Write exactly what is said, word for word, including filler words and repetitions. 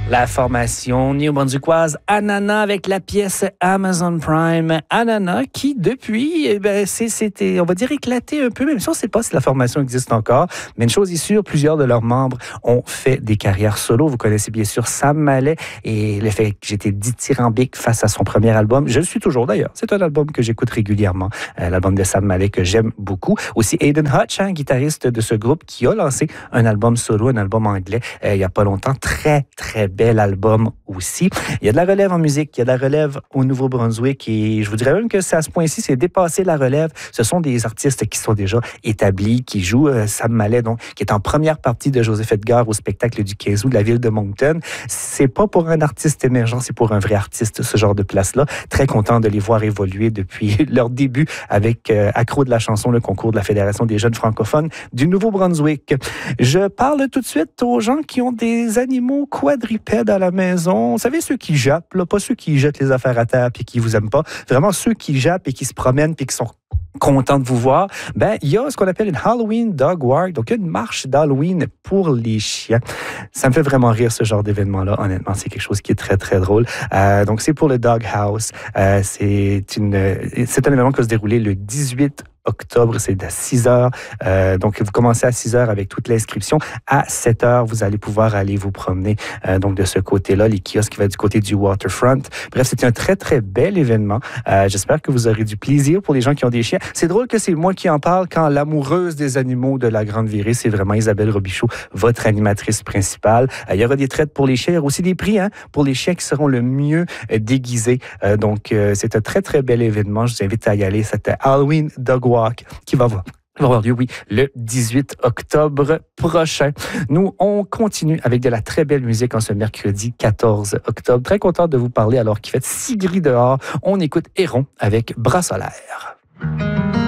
La formation néo-brunswickoise Anana avec la pièce Amazon Prime. Anana qui, depuis, eh ben, c'est, c'était, on va dire, éclaté un peu, même si on ne sait pas si la formation existe encore. Mais une chose est sûre, plusieurs de leurs membres ont fait des carrières solo. Vous connaissez bien sûr Sam Mallet et le fait que j'étais dithyrambique face à son premier album. Je le suis toujours d'ailleurs. C'est un album que j'écoute régulièrement, euh, l'album de Sam Mallet que j'aime beaucoup. Aussi Aiden Hutch, hein, guitariste de ce groupe, qui a lancé un album solo, un album anglais, euh, il n'y a pas longtemps. Très, très bel album aussi. Il y a de la relève en musique, il y a de la relève au Nouveau-Brunswick et je vous dirais même que c'est à ce point-ci, c'est dépasser la relève. Ce sont des artistes qui sont déjà établis, qui jouent. Euh, Sam Mallet, donc, qui est en première partie de Joseph Edgar au spectacle du quinze août de la ville de Moncton. C'est pas pour un artiste émergent, c'est pour un vrai artiste, ce genre de place-là. Très content de les voir évoluer depuis leur début avec euh, Accro de la chanson, le concours de la Fédération des jeunes francophones du Nouveau-Brunswick. Je parle tout de suite aux gens qui ont des animaux quadrupèdes à la maison. Vous savez, ceux qui jappent, là, pas ceux qui jettent les affaires à terre et qui vous aiment pas. Vraiment ceux qui jappent et qui se promènent et qui sont content de vous voir, ben, il y a ce qu'on appelle une Halloween Dog Walk, donc une marche d'Halloween pour les chiens. Ça me fait vraiment rire, ce genre d'événement-là. Honnêtement, c'est quelque chose qui est très, très drôle. Euh, donc, c'est pour le Dog House. Euh, c'est, une, c'est un événement qui va se dérouler le dix-huit octobre, c'est à six heures. Euh, donc, vous commencez à six heures avec toute l'inscription. À sept heures, vous allez pouvoir aller vous promener euh, donc de ce côté-là, les kiosques qui vont du côté du waterfront. Bref, c'est un très, très bel événement. Euh, j'espère que vous aurez du plaisir pour les gens qui ont des chiens. C'est drôle que c'est moi qui en parle quand l'amoureuse des animaux de la Grande Virée, c'est vraiment Isabelle Robichaud, votre animatrice principale. Euh, il y aura des traites pour les chiens. Il y aura aussi des prix hein, pour les chiens qui seront le mieux euh, déguisés. Euh, donc, euh, c'est un très, très bel événement. Je vous invite à y aller. C'était Halloween Dog Walk qui va voir. va avoir lieu, oui, le dix-huit octobre prochain. Nous, on continue avec de la très belle musique en ce mercredi quatorze octobre. Très content de vous parler alors qu'il fait si gris dehors. On écoute Héron avec Bras solaire.